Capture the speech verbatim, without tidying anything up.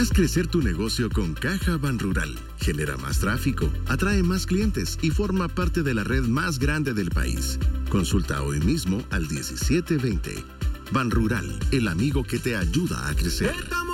Haz crecer tu negocio con Caja Banrural. Genera más tráfico, atrae más clientes y forma parte de la red más grande del país. Consulta hoy mismo al diecisiete veinte. Banrural, el amigo que te ayuda a crecer.